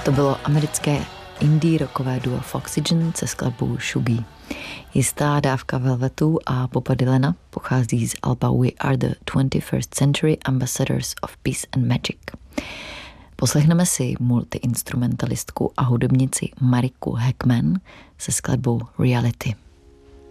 To bylo americké indie rockové duo Foxygen se skladbou Shuggy. Jistá dávka Velvetů a Boba Dylana pochází z alba We Are the 21st Century Ambassadors of Peace and Magic. Poslechneme si multiinstrumentalistku a hudebnici Mariku Heckman se skladbou Reality.